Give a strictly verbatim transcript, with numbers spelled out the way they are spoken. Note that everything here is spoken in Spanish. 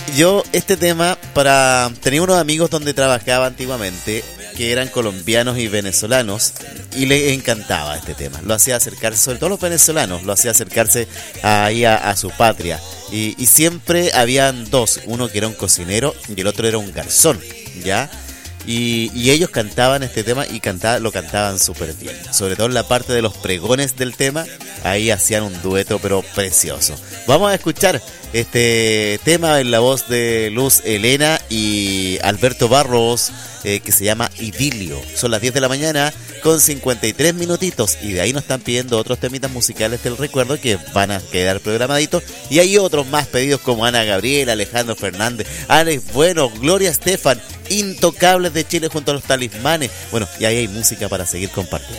Yo este tema para tenía unos amigos donde trabajaba antiguamente que eran colombianos y venezolanos y les encantaba este tema. Lo hacía acercarse, sobre todo los venezolanos, lo hacía acercarse ahí a, a su patria. Y, y siempre habían dos, uno que era un cocinero y el otro era un garzón, ¿ya? Y, y ellos cantaban este tema y cantaba, lo cantaban súper bien. Sobre todo en la parte de los pregones del tema, ahí hacían un dueto pero precioso. Vamos a escuchar este tema en la voz de Luz Helena y Alberto Barros, eh, que se llama Idilio. Son las diez de la mañana con cincuenta y tres minutitos y de ahí nos están pidiendo otros temitas musicales del recuerdo que van a quedar programaditos. Y hay otros más pedidos como Ana Gabriela, Alejandro Fernández, Alex Bueno, Gloria Estefan, Intocables de Chile junto a los Talismanes. Bueno, y ahí hay música para seguir compartiendo.